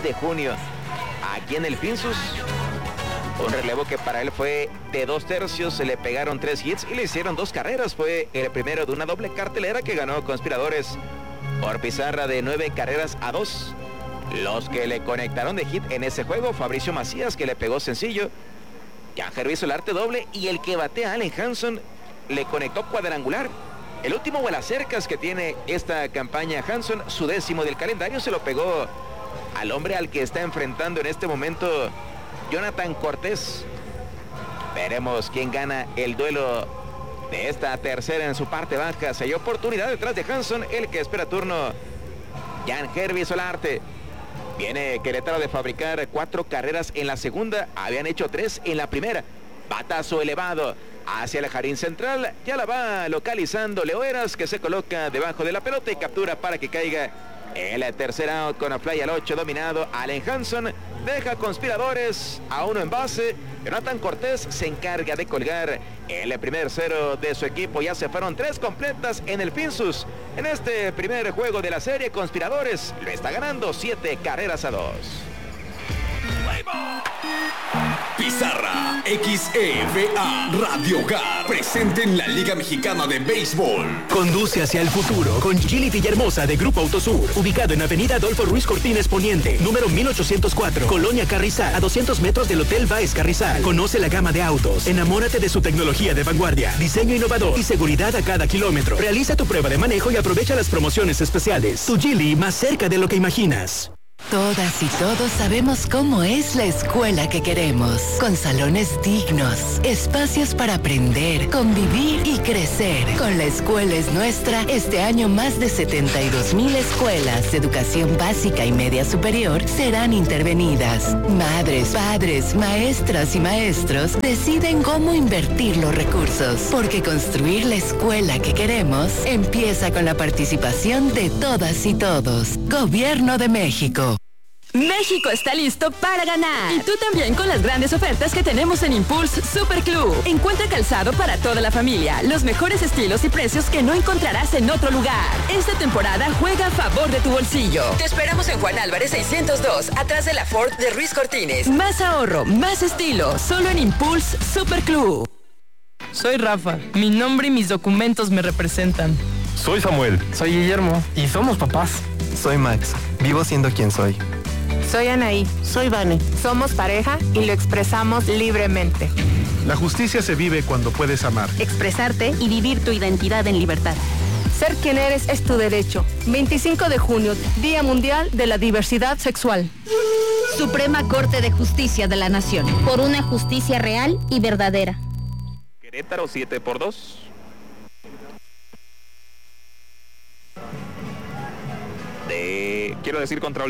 de junio. Aquí en el Finsus, un relevo que para él fue de 2/3, se le pegaron 3 hits y le hicieron 2 carreras. Fue el primero de una doble cartelera que ganó Conspiradores por pizarra de 9-2. Los que le conectaron de hit en ese juego, Fabricio Macías, que le pegó sencillo, Jan Hervis Solarte doble, y el que batea Allen Hanson le conectó cuadrangular. El último vuelacercas que tiene esta campaña Hanson, su 10º del calendario, se lo pegó al hombre al que está enfrentando en este momento Jonathan Cortés. Veremos quién gana el duelo de esta tercera en su parte baja. Se hay oportunidad detrás de Hanson, el que espera turno, Jan Hervis Solarte. Viene Querétaro de fabricar 4 carreras en la segunda, habían hecho 3 en la primera. Batazo elevado hacia el jardín central, ya la va localizando Leo Eras, que se coloca debajo de la pelota y captura para que caiga el tercer out con a fly al 8 dominado. Allen Hanson deja Conspiradores a 1 en base. Jonathan Cortés se encarga de colgar el primer 0 de su equipo. Ya se fueron 3 completas en el Finsus. En este primer juego de la serie, Conspiradores lo está ganando 7-2. Pizarra XEVA Radio Hogar presente en la Liga Mexicana de Béisbol. Conduce hacia el futuro con Gili Villahermosa de Grupo Autosur, ubicado en Avenida Adolfo Ruiz Cortines Poniente, número 1804, Colonia Carrizal, a 200 metros del Hotel Baez Carrizal. Conoce la gama de autos, enamórate de su tecnología de vanguardia, diseño innovador y seguridad a cada kilómetro. Realiza tu prueba de manejo y aprovecha las promociones especiales. Tu Gili, más cerca de lo que imaginas. Todas y todos sabemos cómo es la escuela que queremos, con salones dignos, espacios para aprender, convivir y crecer. Con La Escuela es Nuestra, este año más de 72,000 escuelas de educación básica y media superior serán intervenidas. Madres, padres, maestras y maestros deciden cómo invertir los recursos, porque construir la escuela que queremos empieza con la participación de todas y todos. Gobierno de México. México está listo para ganar. Y tú también con las grandes ofertas que tenemos en Impulse Super Club. Encuentra calzado para toda la familia, los mejores estilos y precios que no encontrarás en otro lugar. Esta temporada juega a favor de tu bolsillo. Te esperamos en Juan Álvarez 602, atrás de la Ford de Ruiz Cortines. Más ahorro, más estilo, solo en Impulse Super Club. Soy Rafa, mi nombre y mis documentos me representan. Soy Samuel. Soy Guillermo y somos papás. Soy Max, vivo siendo quien soy. Soy Anaí. Soy Vane. Somos pareja y lo expresamos libremente. La justicia se vive cuando puedes amar, expresarte y vivir tu identidad en libertad. Ser quien eres es tu derecho. 25 de junio, Día Mundial de la Diversidad Sexual. Suprema Corte de Justicia de la Nación. Por una justicia real y verdadera. Querétaro 7-2. Quiero decir contra